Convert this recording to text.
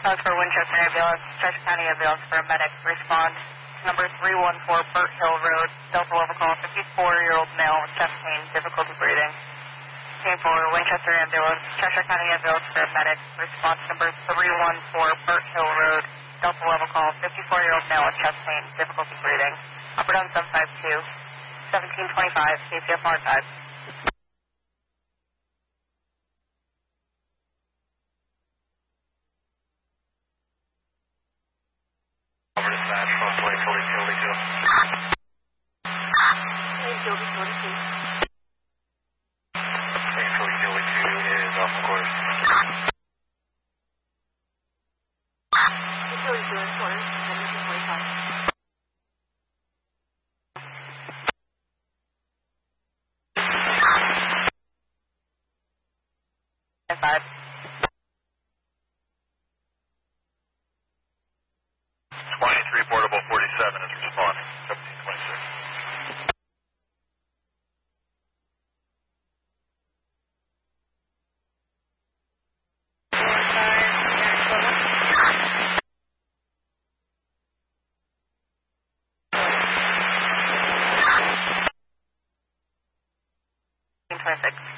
As for Winchester Ambulance, Chester County Ambulance for a medic, respond to number 314 Burt Hill Road, Delta level call, 54-year-old male with chest pain, difficulty breathing. Team 4, Winchester Ambulance, Chester County Ambulance for a medic, response number 314 Burt Hill Road, Delta level call, 54-year-old male with chest pain, difficulty breathing. Upper down 752, 1725, KCFR 5. Five. 23 portable 47 is responding. 1726. Twenty-six.